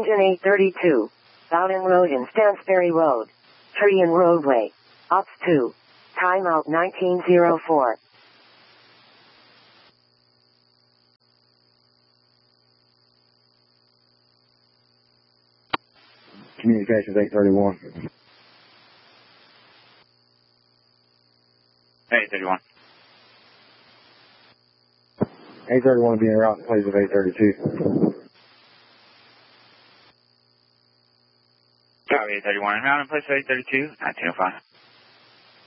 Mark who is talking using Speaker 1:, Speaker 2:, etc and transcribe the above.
Speaker 1: Engine 832. Bowden Road and Stansbury Road. Tree and roadway. Ops 2. Timeout 1904.
Speaker 2: Communications 831.
Speaker 3: 831.
Speaker 2: 831 being route in place of 832.
Speaker 3: Copy 831. And route in place of 832, 1905.